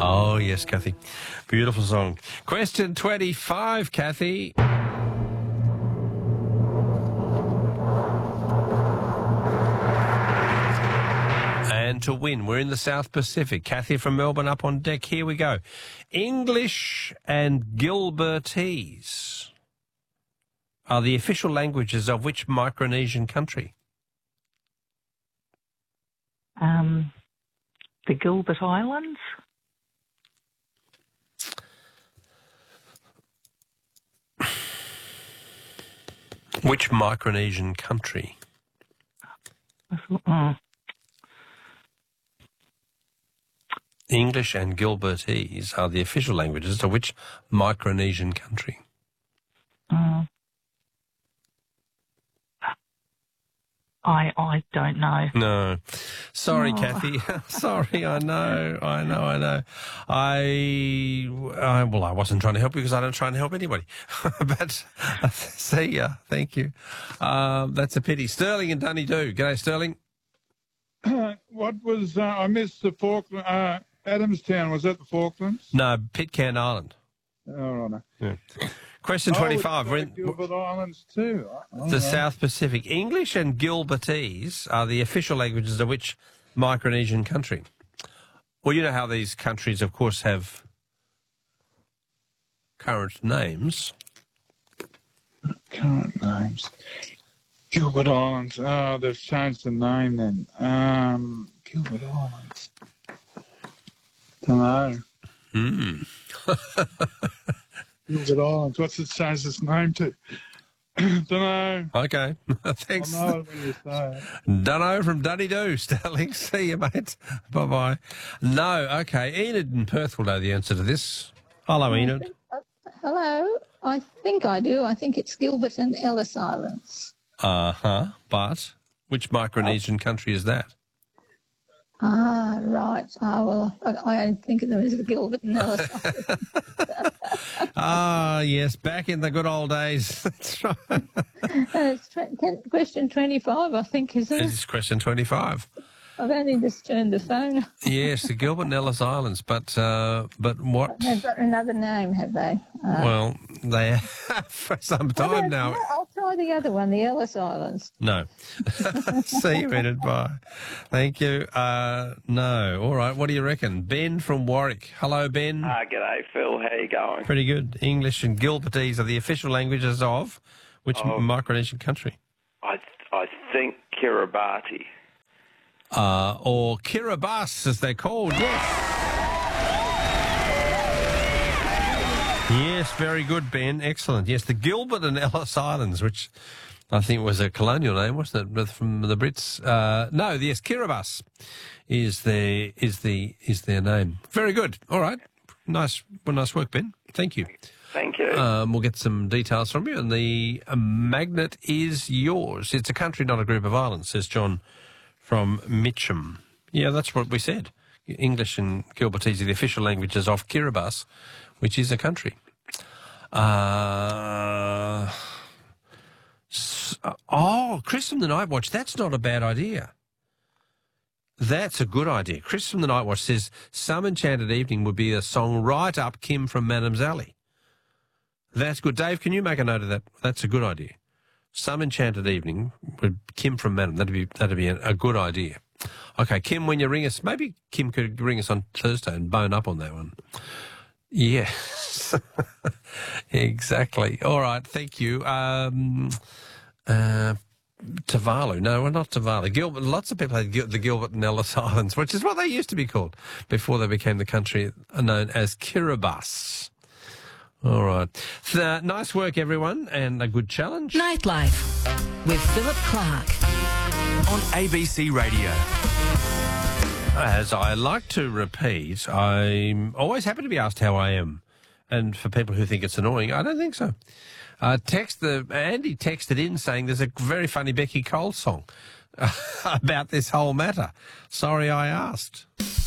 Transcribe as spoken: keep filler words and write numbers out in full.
Oh, yes, Kathy. Beautiful song. Question twenty-five, Kathy. And to win, we're in the South Pacific. Kathy from Melbourne up on deck. Here we go. English and Gilbertese are the official languages of which Micronesian country? Um, the Gilbert Islands? Which Micronesian country? I thought, oh. English and Gilbertese are the official languages of which Micronesian country? Uh, I I don't know. No. Sorry, Oh. Kathy. Sorry, I know, I know, I know. I, I, well, I wasn't trying to help you because I don't try and help anybody. But uh, see ya. Thank you. Um, that's a pity. Sterling and Dunedoo. G'day, Sterling. What was, uh, I missed the Falkland, uh, Adamstown, was that the Falklands? No, Pitcairn Island. Oh, no. Yeah. Question twenty-five. We're in Gilbert Islands too. Oh, the no. South Pacific. English and Gilbertese are the official languages of which Micronesian country? Well, you know how these countries, of course, have current names. Current names. Gilbert Islands. Oh, they've changed the name then. Um, Gilbert Islands. Don't know. Hmm. Gilbert Islands. What's it changed its name to? Don't know. Okay. Thanks. I know it when you say it. Dunno from Dunedoo, Sterling. See you, mate. Bye-bye. No, okay. Enid in Perth will know the answer to this. Hello, Enid. Uh, hello. I think I do. I think it's Gilbert and Ellis Islands. Uh-huh. But which Micronesian country is that? Ah, right. Ah, well, I, I think of them as the Gilbert and Ellis Islands. Ah, yes, back in the good old days. That's right. Uh, it's tw- ten, question twenty-five, I think, isn't It it? is question twenty-five. I've only just turned the phone. Yes, the Gilbert and Ellis Islands, but uh, but what? They've got another name, have they? Uh, Well, they have for some well, time no, now. no, I'll try the other one, the Ellis Islands. No. See you, Enid. Bye. Thank you. Uh, no. All right. What do you reckon? Ben from Warwick. Hello, Ben. Ah, g'day, Phil. How you going? Pretty good. English and Gilbertese are the official languages of which Of- Micronesian country? I I think Kiribati. Uh, or Kiribati, as they're called. Yes. Yes, very good, Ben. Excellent. Yes, the Gilbert and Ellis Islands, which I think was a colonial name, wasn't it, from the Brits? Uh, no, yes, Kiribati is their is the is their name. Very good. All right. Nice, well, nice work, Ben. Thank you. Thank you. Um, we'll get some details from you, and the uh, magnet is yours. It's a country, not a group of islands, says John from Mitcham. Yeah, that's what we said. English and Gilbertese are the official languages of Kiribati, which is a country. Uh, s- oh, Chris from the Night Watch, that's not a bad idea. That's a good idea. Chris from the Night Watch says, Some Enchanted Evening would be a song right up Kim from Madam's Alley. That's good. Dave, can you make a note of that? That's a good idea. Some Enchanted Evening with Kim from Madam. That'd be that'd be a, a good idea. Okay, Kim, when you ring us, maybe Kim could ring us on Thursday and bone up on that one. Yes, exactly. All right, thank you. Um, uh, Tuvalu. No, we're not Tuvalu. Gilbert. Lots of people had Gil- the Gilbert and Ellis Islands, which is what they used to be called before they became the country known as Kiribati. All right. So, nice work, everyone, and a good challenge. Nightlife with Philip Clark on A B C Radio. As I like to repeat, I'm always happy to be asked how I am. And for people who think it's annoying, I don't think so. Uh, text the Andy texted in saying there's a very funny Becky Cole song about this whole matter. Sorry I asked.